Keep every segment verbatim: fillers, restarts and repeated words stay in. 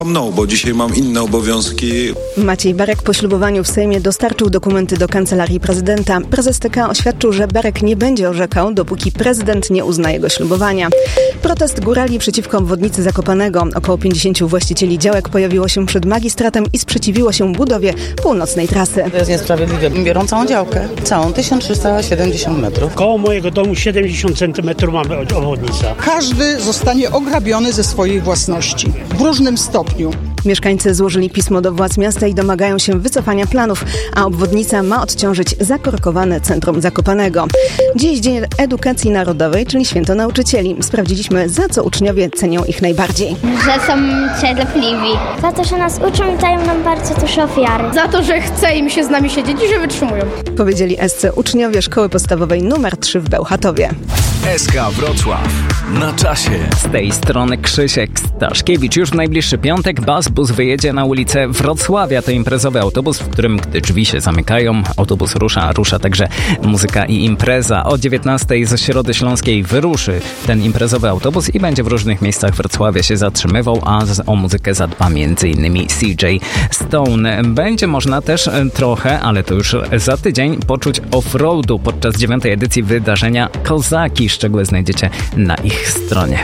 No, bo dzisiaj mam inne obowiązki. Maciej Berek po ślubowaniu w Sejmie dostarczył dokumenty do Kancelarii Prezydenta. Prezes T K oświadczył, że Berek nie będzie orzekał, dopóki prezydent nie uzna jego ślubowania. Protest górali przeciwko obwodnicy Zakopanego. Około pięćdziesięciu właścicieli działek pojawiło się przed magistratem i sprzeciwiło się budowie północnej trasy. To jest niesprawiedliwe. Biorą całą działkę, całą tysiąc trzysta siedemdziesiąt metrów. Koło mojego domu siedemdziesiąt centymetrów mamy obwodnica. Każdy zostanie ograbiony ze swojej własności w różnym stopniu. Mieszkańcy złożyli pismo do władz miasta i domagają się wycofania planów, a obwodnica ma odciążyć zakorkowane centrum Zakopanego. Dziś Dzień Edukacji Narodowej, czyli Święto Nauczycieli. Sprawdziliśmy, za co uczniowie cenią ich najbardziej. Że są cierpliwi. Za to, że nas uczą i dają nam bardzo dużo ofiary. Za to, że chce im się z nami siedzieć i że wytrzymują. Powiedzieli S C uczniowie Szkoły Podstawowej numer trzy w Bełchatowie. S K Wrocław. Na czasie. Z tej strony Krzysiek Staszkiewicz. Już w najbliższy piątek Buzzbus wyjedzie na ulicę Wrocławia. To imprezowy autobus, w którym, gdy drzwi się zamykają, autobus rusza, rusza także muzyka i impreza. O dziewiętnastej ze Środy Śląskiej wyruszy ten imprezowy autobus i będzie w różnych miejscach Wrocławia się zatrzymywał, a o muzykę zadba między innymi C J Stone. Będzie można też trochę, ale to już za tydzień, poczuć off-roadu podczas dziewiątej edycji wydarzenia Kozaki. Szczegóły znajdziecie na ich stronie.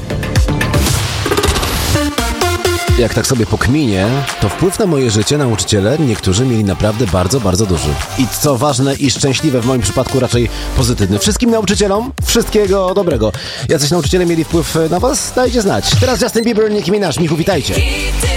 Jak tak sobie pokminię, to wpływ na moje życie nauczyciele niektórzy mieli naprawdę bardzo, bardzo duży. I co ważne i szczęśliwe, w moim przypadku raczej pozytywny. Wszystkim nauczycielom wszystkiego dobrego. Jacyś nauczyciele mieli wpływ na was? Dajcie znać. Teraz Justin Bieber, Nicki Minaj. Michu, witajcie.